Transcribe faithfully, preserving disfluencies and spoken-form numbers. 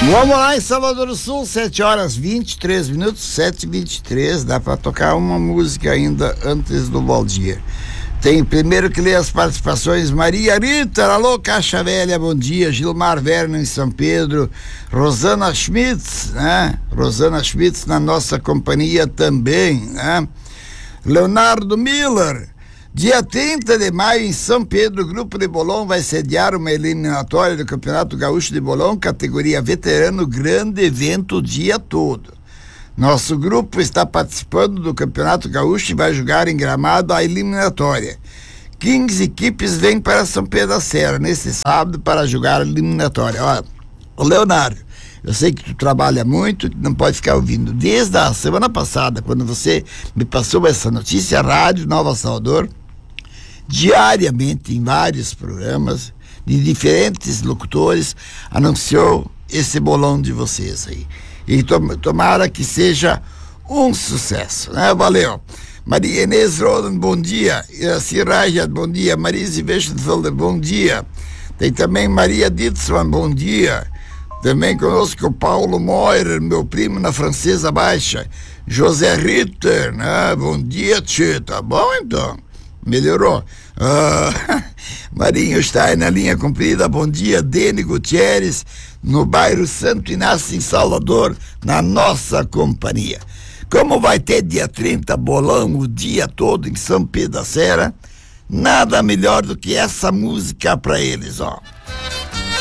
Vamos lá em Salvador do Sul, sete horas vinte e três minutos, sete e vinte e três. Dá para tocar uma música ainda antes do bom dia. Tem primeiro que ler as participações: Maria Rita, alô Caixa Velha, bom dia. Gilmar Verno em São Pedro. Rosana Schmitz, né? Rosana Schmitz na nossa companhia também, né? Leonardo Miller. Dia trinta de maio, em São Pedro, o Grupo de Bolão vai sediar uma eliminatória do Campeonato Gaúcho de Bolão, categoria veterano, grande evento o dia todo. Nosso grupo está participando do Campeonato Gaúcho e vai jogar em Gramado a eliminatória. quinze equipes vêm para São Pedro da Serra nesse sábado para jogar a eliminatória. Olha, ô Leonardo, eu sei que tu trabalha muito, não pode ficar ouvindo. Desde a semana passada, quando você me passou essa notícia, a Rádio Nova Salvador, diariamente em vários programas de diferentes locutores, anunciou esse bolão de vocês aí. E tom, tomara que seja um sucesso, né? Valeu. Maria Inês Rodan, bom dia. Iraci Raja, bom dia. Marise Weschenfelder, bom dia. Tem também Maria Ditzman, bom dia. Também conosco o Paulo Moirer, meu primo na Francesa Baixa. José Ritter, né? Bom dia, tchê. Tá bom então? Melhorou. Ah, Marinho está na linha comprida, bom dia. Dene Gutierrez, no bairro Santo Inácio, em Salvador, na nossa companhia. Como vai ter dia trinta bolão o dia todo em São Pedro da Serra, nada melhor do que essa música para eles, ó.